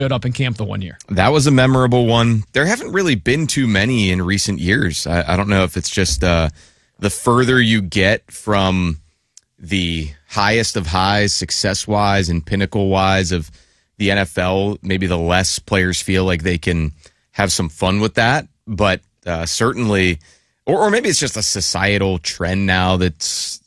showed up in camp the one year. That was a memorable one. There haven't really been too many in recent years. I don't know if it's just the further you get from the highest of highs, success-wise and pinnacle-wise of the NFL, maybe the less players feel like they can have some fun with that. But certainly, or maybe it's just a societal trend now that's,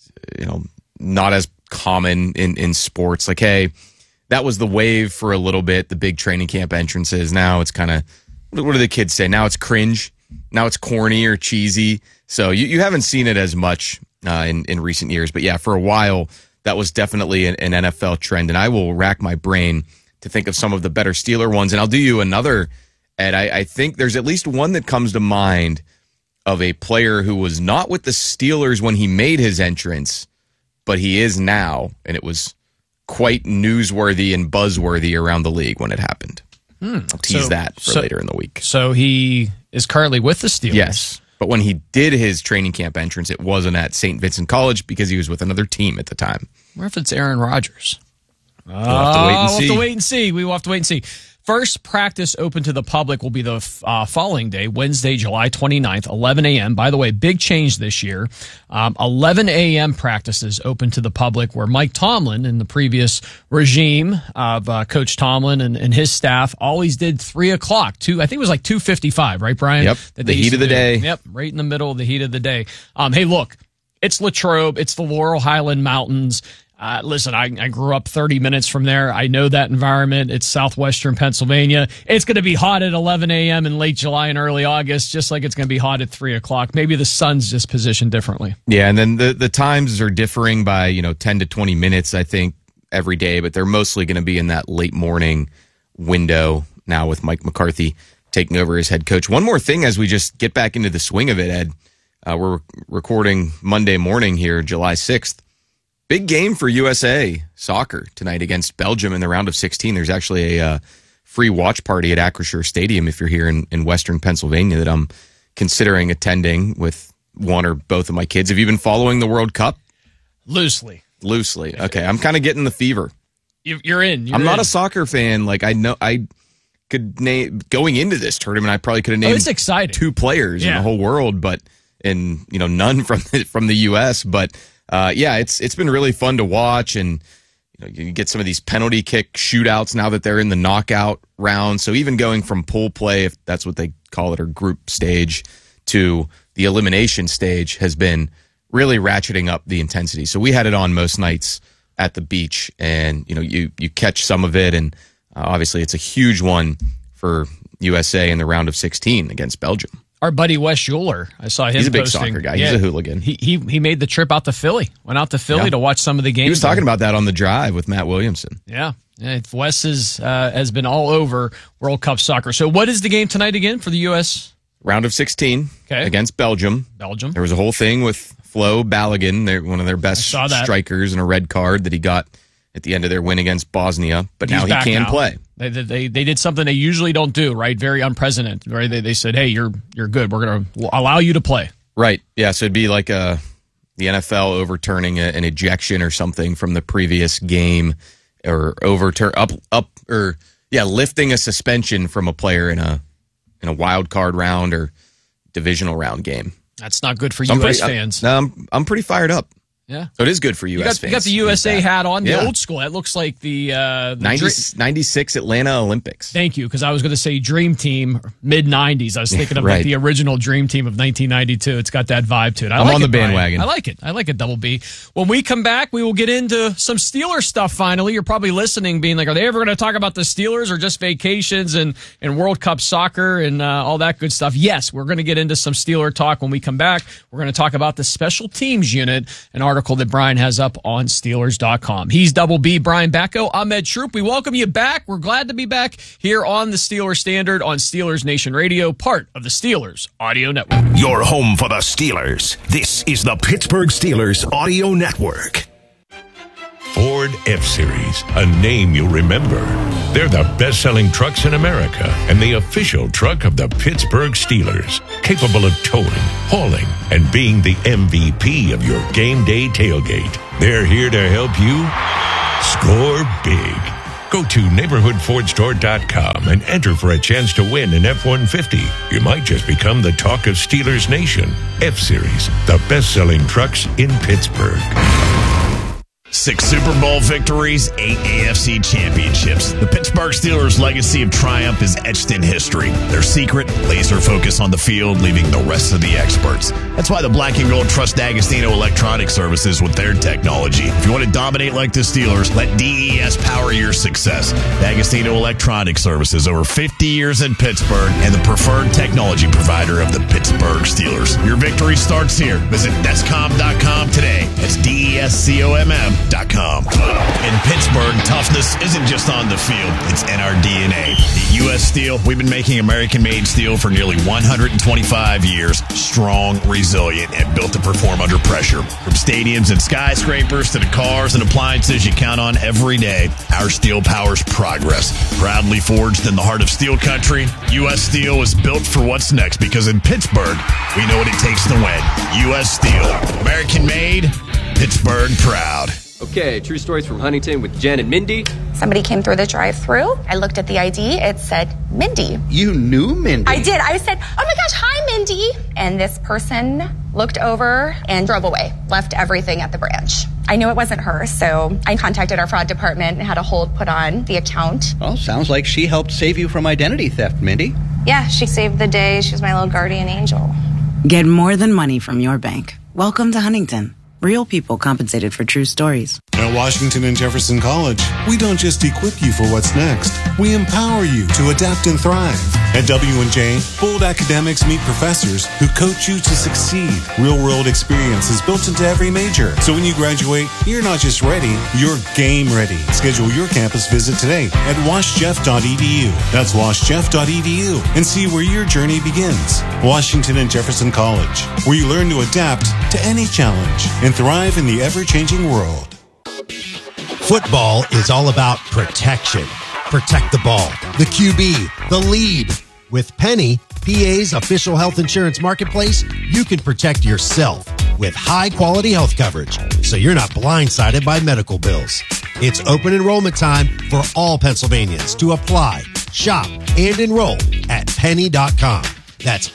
not as common in sports. Like, hey, that was the wave for a little bit, the big training camp entrances. Now it's kind of, what do the kids say? Now it's cringe. Now it's corny or cheesy. So you haven't seen it as much in recent years. But yeah, for a while, that was definitely an NFL trend. And I will rack my brain to think of some of the better Steeler ones. And I'll do you another, Ed. I think there's at least one that comes to mind of a player who was not with the Steelers when he made his entrance, but he is now. And it was quite newsworthy and buzzworthy around the league when it happened. I'll tease that for later in the week. So he is currently with the Steelers. Yes, but when he did his training camp entrance, it wasn't at St. Vincent College because he was with another team at the time. What if it's Aaron Rodgers? We'll have to wait and see. We'll have to wait and see. We will have to wait and see. First practice open to the public will be the following day, Wednesday, July 29th, 11 a.m. By the way, big change this year. 11 a.m. practices open to the public, where Mike Tomlin in the previous regime of Coach Tomlin and his staff always did 3 o'clock. I think it was like 2:55, right, Brian? Yep, the heat of the day. Yep, right in the middle of the heat of the day. Hey, look, it's Latrobe. It's the Laurel Highland Mountains. Listen, I grew up 30 minutes from there. I know that environment. It's southwestern Pennsylvania. It's going to be hot at 11 a.m. in late July and early August, just like it's going to be hot at 3 o'clock. Maybe the sun's just positioned differently. Yeah, and then the times are differing by 10 to 20 minutes, I think, every day, but they're mostly going to be in that late morning window now with Mike McCarthy taking over as head coach. One more thing as we just get back into the swing of it, Ed. We're recording Monday morning here, July 6th. Big game for USA soccer tonight against Belgium in the round of 16. There's actually a free watch party at Acrisure Stadium if you're here in western Pennsylvania that I'm considering attending with one or both of my kids. Have you been following the World Cup? Loosely. Okay, I'm kind of getting the fever. You're in. I'm not a soccer fan. Like, I know I could name, going into this tournament, I probably could have named it's exciting. 2 players in the whole world, but none from the U.S., but it's been really fun to watch, and you get some of these penalty kick shootouts now that they're in the knockout round. So even going from pool play, if that's what they call it, or group stage, to the elimination stage has been really ratcheting up the intensity. So we had it on most nights at the beach, and you catch some of it, and obviously it's a huge one for USA in the round of 16 against Belgium. Our buddy Wes Schuler, I saw him. He's a big posting. soccer guy. He's a hooligan. He made the trip out to Philly. Went out to Philly to watch some of the games. He was talking about that on the drive with Matt Williamson. Yeah. Wes has been all over World Cup soccer. So what is the game tonight again for the U.S.? Round of 16 against Belgium. There was a whole thing with Flo Balogun, one of their best strikers, and a red card that he got at the end of their win against Bosnia. But now he can play. They did something they usually don't do, right? Very unprecedented, right? They said, hey, you're good. We're going to allow you to play. Right. Yeah, so it'd be like the NFL overturning an ejection or something from the previous game, or lifting a suspension from a player in a wild card round or divisional round game. That's not good for U.S. fans. I'm pretty fired up. Yeah. So it is good for U.S. fans. You got the USA hat on, the old school. That looks like the 96 Atlanta Olympics. Thank you, because I was going to say Dream Team, mid-'90s. I was thinking of like the original Dream Team of 1992. It's got that vibe to it. I'm on the bandwagon. I like it. I like it, Double B. When we come back, we will get into some Steelers stuff finally. You're probably listening, being like, are they ever going to talk about the Steelers or just vacations and World Cup soccer and all that good stuff? Yes, we're going to get into some Steeler talk when we come back. We're going to talk about the special teams unit, an article that Brian has up on Steelers.com. He's Double B, Brian Bacco. I'm Ed Troop. We welcome you back. We're glad to be back here on the Steelers Standard on Steelers Nation Radio, part of the Steelers Audio Network. Your home for the Steelers. This is the Pittsburgh Steelers Audio Network. Ford F-Series, a name you'll remember. They're the best-selling trucks in America and the official truck of the Pittsburgh Steelers, capable of towing, hauling, and being the MVP of your game day tailgate. They're here to help you score big. Go to neighborhoodfordstore.com and enter for a chance to win an F-150. You might just become the talk of Steelers Nation. F-Series, the best-selling trucks in Pittsburgh. 6 Super Bowl victories, 8 AFC championships. The Pittsburgh Steelers' legacy of triumph is etched in history. Their secret, laser focus on the field, leaving the rest of the experts. That's why the Black and Gold trust D'Agostino Electronic Services with their technology. If you want to dominate like the Steelers, let DES power your success. D'Agostino Electronic Services, over 50 years in Pittsburgh, and the preferred technology provider of the Pittsburgh Steelers. Your victory starts here. Visit Descom.com today. That's DESCOMM.com. In Pittsburgh, toughness isn't just on the field, it's in our DNA. At U.S. Steel, we've been making American-made steel for nearly 125 years, strong, resilient, and built to perform under pressure. From stadiums and skyscrapers to the cars and appliances you count on every day, our steel powers progress. Proudly forged in the heart of steel country, U.S. Steel is built for what's next, because in Pittsburgh, we know what it takes to win. U.S. Steel, American-made, Pittsburgh proud. Okay, true stories from Huntington with Jen and Mindy. Somebody came through the drive-thru. I looked at the ID. It said Mindy. You knew Mindy? I did. I said, oh my gosh, hi, Mindy. And this person looked over and drove away, left everything at the branch. I knew it wasn't her, so I contacted our fraud department and had a hold put on the account. Well, sounds like she helped save you from identity theft, Mindy. Yeah, she saved the day. She was my little guardian angel. Get more than money from your bank. Welcome to Huntington. Real people compensated for true stories. At Washington and Jefferson College, we don't just equip you for what's next. We empower you to adapt and thrive. At W&J, bold academics meet professors who coach you to succeed. Real-world experience is built into every major. So when you graduate, you're not just ready, you're game ready. Schedule your campus visit today at washjeff.edu. That's washjeff.edu and see where your journey begins. Washington and Jefferson College, where you learn to adapt to any challenge and thrive in the ever-changing world. Football is all about protection. Protect the ball, the QB, the lead. With Penny, PA's official health insurance marketplace, you can protect yourself with high-quality health coverage, so you're not blindsided by medical bills. It's open enrollment time for all Pennsylvanians to apply, shop, and enroll at penny.com. That's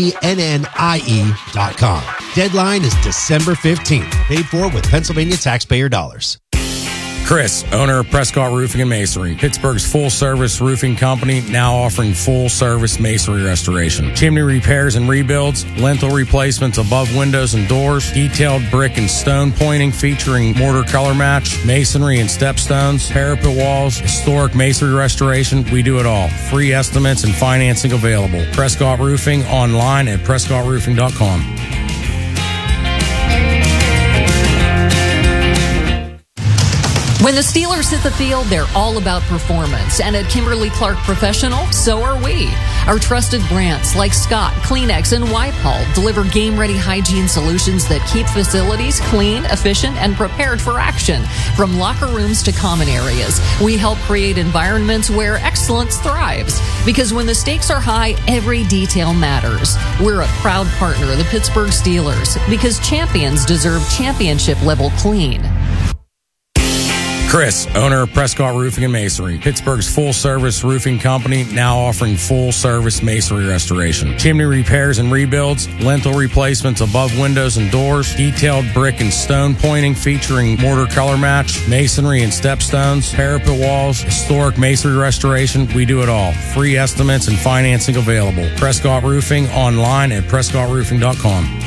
PENNIE.com. Deadline is December 15th. Paid for with Pennsylvania taxpayer dollars. Chris, owner of Prescott Roofing and Masonry, Pittsburgh's full-service roofing company, now offering full-service masonry restoration, chimney repairs and rebuilds, lintel replacements above windows and doors, detailed brick and stone pointing featuring mortar color match, masonry and stepstones, parapet walls, historic masonry restoration. We do it all. Free estimates and financing available. Prescott Roofing, online at prescottroofing.com. When the Steelers hit the field, they're all about performance. And at Kimberly-Clark Professional, so are we. Our trusted brands like Scott, Kleenex, and Whitehall deliver game-ready hygiene solutions that keep facilities clean, efficient, and prepared for action. From locker rooms to common areas, we help create environments where excellence thrives. Because when the stakes are high, every detail matters. We're a proud partner of the Pittsburgh Steelers because champions deserve championship-level clean. Chris, owner of Prescott Roofing and Masonry, Pittsburgh's full-service roofing company, now offering full-service masonry restoration, chimney repairs and rebuilds, lintel replacements above windows and doors, detailed brick and stone pointing featuring mortar color match, masonry and stepstones, parapet walls, historic masonry restoration. We do it all. Free estimates and financing available. Prescott Roofing, online at prescottroofing.com.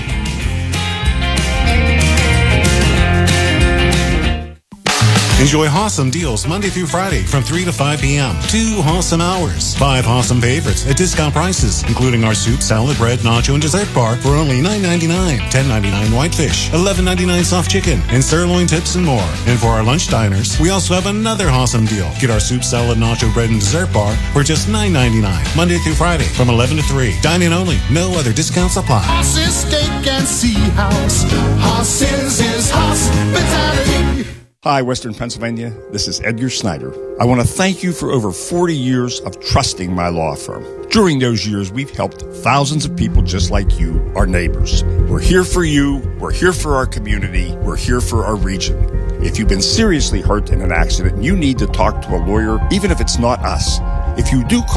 Enjoy Hawesome deals Monday through Friday from 3 to 5 p.m. 2 Hawesome hours. 5 Hawesome favorites at discount prices, including our soup, salad, bread, nacho, and dessert bar for only $9.99. $10.99 whitefish, $11.99 soft chicken, and sirloin tips and more. And for our lunch diners, we also have another Hawesome deal. Get our soup, salad, nacho, bread, and dessert bar for just $9.99. Monday through Friday from 11 to 3. Dine-in only. No other discounts apply. Hawes's Steak and Sea House. Hawes's is hospitality. Hi, Western Pennsylvania. This is Edgar Snyder. I want to thank you for over 40 years of trusting my law firm. During those years, we've helped thousands of people just like you, our neighbors. We're here for you. We're here for our community. We're here for our region. If you've been seriously hurt in an accident, you need to talk to a lawyer, even if it's not us. If you do call